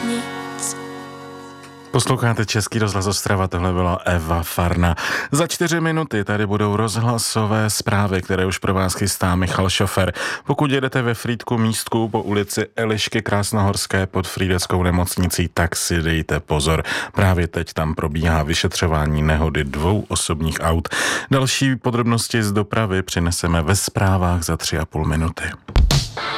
nic. Posloucháte Český rozhlas Ostrava, tohle byla Eva Farna. Za 4 minuty tady budou rozhlasové zprávy, které už pro vás chystá Michal Šofer. Pokud jedete ve Frýdku Místku po ulici Elišky Krásnohorské pod Frýdeckou nemocnicí, tak si dejte pozor. Právě teď tam probíhá vyšetřování nehody 2 osobních aut. Další podrobnosti z dopravy přineseme ve zprávách za 3,5 minuty.